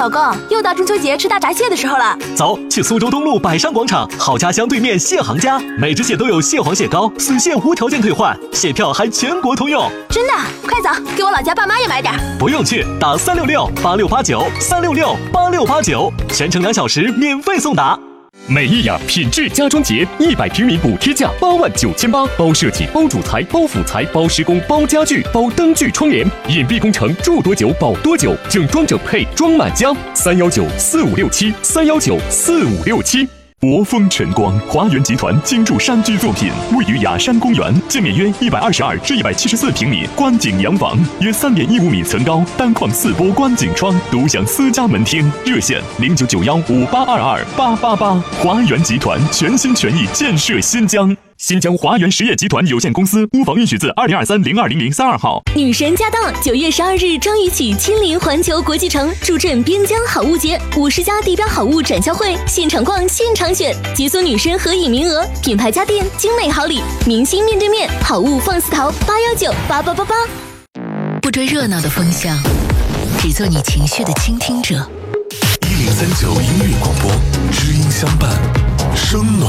老公，又到中秋节吃大闸蟹的时候了。 走，去苏州东路百商广场好家乡对面蟹行家，每只蟹都有蟹黄蟹膏，随蟹无条件退换，蟹票还全国通用。 真的？快走，给我老家爸妈也买点。 不用去，打366-8689，366-8689，全程2小时免费送达。 美意雅品质家装节100平米补贴价89800，包设计、包主材、包辅材、包施工、包家具、包灯具窗帘，隐蔽工程，住多久保多久，整装整配装满家。3194567，3194567。博丰晨光华园集团精筑山居作品，位于雅山公园，建面约122至174平米观景洋房，约3.15米层高，单框4波观景窗，独享私家门厅。热线099158228888。华园集团全心全意建设新疆。新疆华园实业集团有限公司，屋房允许自2023-02-0032号。 女神驾到！9月12日张雨绮亲临环球国际城，助阵边疆好物节，50家地标好物展销会，现场逛，现场选，解锁女神合影名额，品牌家电，精美好礼，明星面对面，好物放肆淘，8198888。 不追热闹的风向，只做你情绪的倾听者。 1039音乐广播，知音相伴，声暖